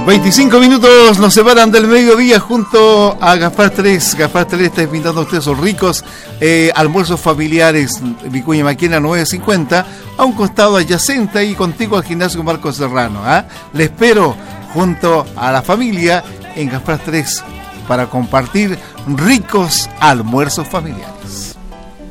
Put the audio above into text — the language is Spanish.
25 minutos nos separan del mediodía junto a Gaspar 3. Gaspar 3 está invitando a ustedes esos ricos almuerzos familiares. Vicuña Maquena 950, a un costado adyacente ahí contigo al gimnasio Marcos Serrano. Le espero junto a la familia en Gaspar 3 para compartir ricos almuerzos familiares.